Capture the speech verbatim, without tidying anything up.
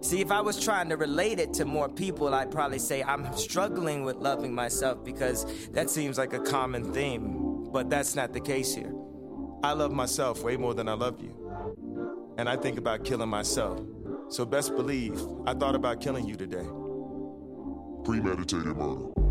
See, if I was trying to relate it to more people, I'd probably say I'm struggling with loving myself because that seems like a common theme. But that's not the case here. I love myself way more than I love you. And I think about killing myself. So best believe I thought about killing you today. Premeditated murder.